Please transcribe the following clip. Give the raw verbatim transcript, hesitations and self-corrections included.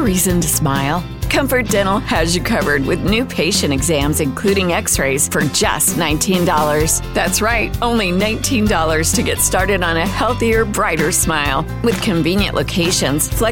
reason to smile. Comfort Dental has you covered with new patient exams, including x-rays, for just nineteen dollars. That's right, only nineteen dollars to get started on a healthier, brighter smile. With convenient locations, flexible